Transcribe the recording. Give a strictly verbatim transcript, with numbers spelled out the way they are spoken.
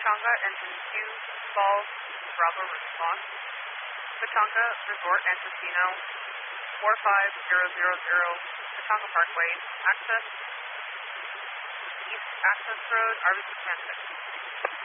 Pachanga Engine two, Falls, Bravo response. Pachanga Resort and Casino, four five zero zero zero, Pachanga Parkway, access, East Access Road, R B C ten six.